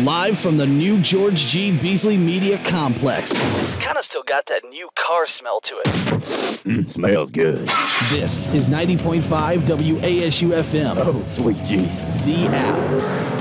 Live from the new George G. Beasley Media Complex. It's kind of still got that new car smell to it. Smells good. This is 90.5 WASU FM. Oh, sweet Jesus. The app.